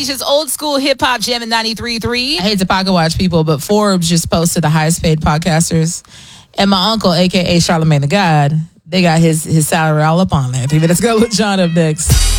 Alicia's old school hip hop jam in 93.3. I hate to pocket watch people, but Forbes just posted the highest paid podcasters. And my uncle, a.k.a. Charlamagne the God, they got his salary all up on there. 3 Minutes Ago with John up next.